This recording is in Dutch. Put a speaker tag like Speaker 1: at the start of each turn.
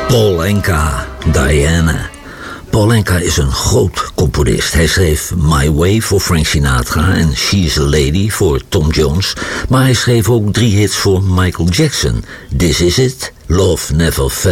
Speaker 1: Paul Anka, Diana. Paul Anka is een groot componist. Hij schreef My Way voor Frank Sinatra en She's a Lady voor Tom Jones. Maar hij schreef ook 3 hits voor Michael Jackson. This Is It, Love Never Felt